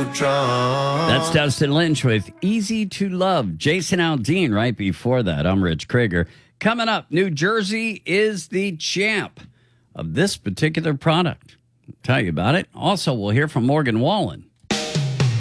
too drunk. That's Dustin Lynch with Easy to Love. Jason Aldean right before that. I'm Rich Krieger. Coming up, New Jersey is the champ of this particular product. I'll tell you about it. Also, we'll hear from Morgan Wallen.